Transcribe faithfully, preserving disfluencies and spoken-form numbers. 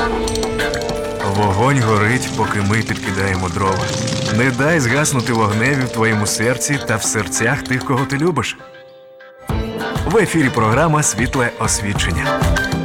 Вогонь горить, поки ми підкидаємо дрова. Не дай згаснути вогневі в твоєму серці та в серцях тих, кого ти любиш. В ефірі програма «Світле освічення».